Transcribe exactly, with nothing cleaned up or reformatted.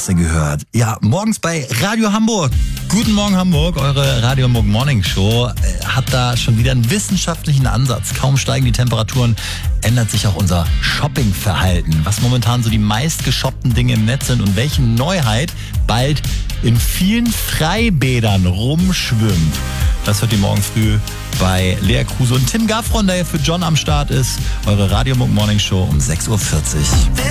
hast du gehört. Ja, morgens bei Radio Hamburg. Guten Morgen Hamburg, eure Radio Hamburg Morning Show äh, hat da schon wieder einen wissenschaftlichen Ansatz. Kaum steigen die Temperaturen, ändert sich auch unser Shoppingverhalten. Was momentan so die meistgeshoppten Dinge im Netz sind und welche Neuheit bald in vielen Freibädern rumschwimmt. Das hört ihr morgen früh bei Lea Kruse und Tim Gaffron, der für John am Start ist. Eure Radio Hamburg Morning Show um sechs Uhr vierzig.